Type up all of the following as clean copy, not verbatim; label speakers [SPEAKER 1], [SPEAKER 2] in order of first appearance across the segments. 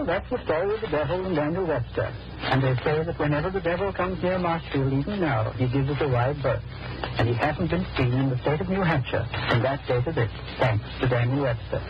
[SPEAKER 1] that's the story of the devil and Daniel Webster. And they say that whenever the devil comes near Marshfield, even now, he gives us a wide berth. And he hasn't been seen in the state of New Hampshire from that day to this, thanks to Daniel Webster.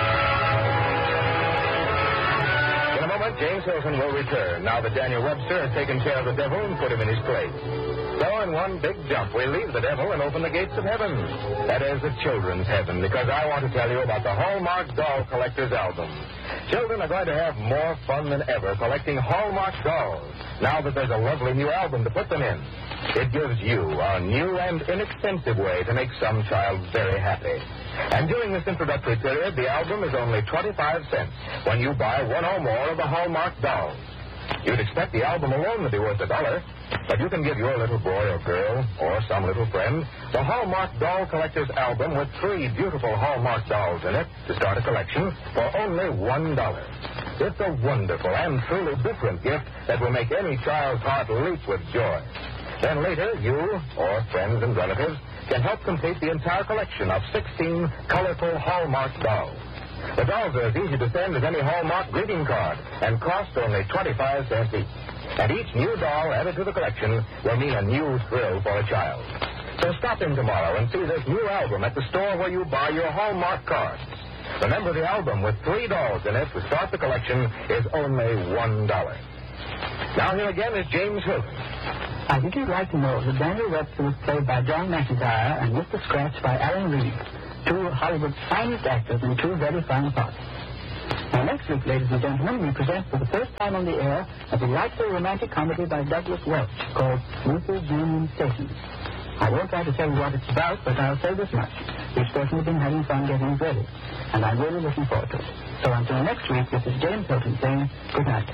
[SPEAKER 2] In a moment, James Hilton will return, now that Daniel Webster has taken care of the devil and put him in his place. So in one big jump, we leave the devil and open the gates of heaven. That is the children's heaven, because I want to tell you about the Hallmark Doll Collector's Album. Children are going to have more fun than ever collecting Hallmark dolls, now that there's a lovely new album to put them in. It gives you a new and inexpensive way to make some child very happy. And during this introductory period, the album is only 25 cents when you buy one or more of the Hallmark dolls. You'd expect the album alone to be worth $1, but you can give your little boy or girl or some little friend the Hallmark Doll Collector's Album with 3 beautiful Hallmark dolls in it to start a collection for only $1. It's a wonderful and truly different gift that will make any child's heart leap with joy. Then later, you or friends and relatives can help complete the entire collection of 16 colorful Hallmark dolls. The dolls are as easy to send as any Hallmark greeting card and cost only 25 cents each. And each new doll added to the collection will mean a new thrill for a child. So stop in tomorrow and see this new album at the store where you buy your Hallmark cards. Remember, the album with 3 dolls in it to start the collection is only $1. Now here again is James Hilton.
[SPEAKER 1] I think you'd like to know that Daniel Webster was played by John McIntyre and Mr. Scratch by Alan Reed, 2 of Hollywood's finest actors in 2 very fine parts. Now, next week, ladies and gentlemen, we present for the first time on the air a delightful romantic comedy by Douglas Welch called Luther's Union Station. I won't try to tell you what it's about, but I'll say this much. We've certainly been having fun getting it ready, and I'm really looking forward to it. So until next week, this is James Hilton saying good night.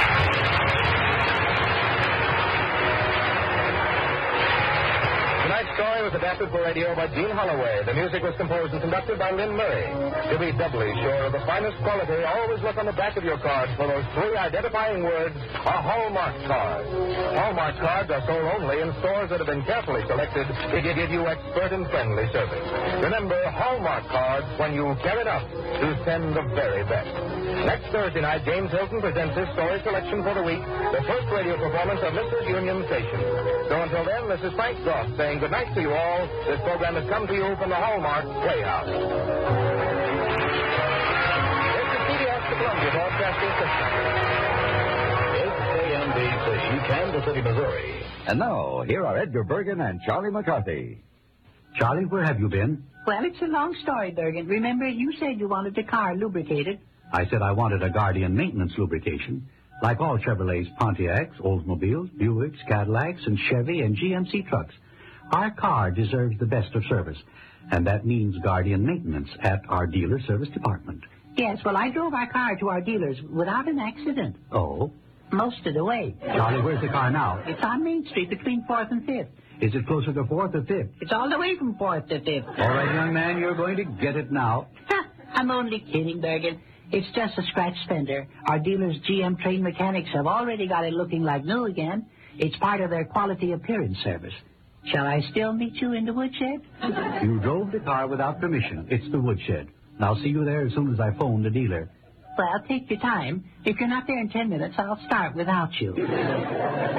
[SPEAKER 2] Tonight's story was adapted for radio by Gene Holloway. The music was composed and conducted by Lynn Murray. To be doubly sure of the finest quality, always look on the back of your cards for those 3 identifying words, a Hallmark card. Hallmark cards are sold only in stores that have been carefully selected to give you expert and friendly service. Remember, Hallmark cards when you care enough to send the very best. Next Thursday night, James Hilton presents his story selection for the week, the first radio performance of Mrs. Union Station. So until then, this is Frank Goff saying good night to you all. This program has come to you from the Hallmark Playhouse. This is CBS, the Columbia Broadcasting System.
[SPEAKER 3] KMBC, Kansas City, Missouri. And now, here are Edgar Bergen and Charlie McCarthy.
[SPEAKER 4] Charlie, where have you been?
[SPEAKER 5] Well, it's a long story, Bergen. Remember, you said you wanted the car lubricated.
[SPEAKER 4] I said I wanted a Guardian maintenance lubrication. Like all Chevrolets, Pontiacs, Oldsmobiles, Buicks, Cadillacs, and Chevy and GMC trucks, our car deserves the best of service. And that means Guardian maintenance at our dealer service department.
[SPEAKER 5] Yes, well, I drove our car to our dealers without an accident.
[SPEAKER 4] Oh?
[SPEAKER 5] Most of the way.
[SPEAKER 4] Charlie, where's the car now?
[SPEAKER 5] It's on Main Street between 4th and 5th.
[SPEAKER 4] Is it closer to 4th or 5th?
[SPEAKER 5] It's all the way from 4th to 5th.
[SPEAKER 4] All right, young man, you're going to get it now.
[SPEAKER 5] I'm only kidding, Bergen. It's just a scratch fender. Our dealers' GM-trained mechanics have already got it looking like new again. It's part of their quality appearance service. Shall I still meet you in the woodshed?
[SPEAKER 4] You drove the car without permission. It's the woodshed. I'll see you there as soon as I phone the dealer.
[SPEAKER 5] Well, take your time. If you're not there in 10 minutes, I'll start without you.